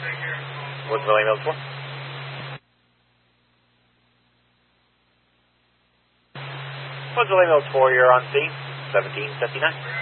Woodsville ambulance 4. Woodsville ambulance 4, you're on scene, 1759.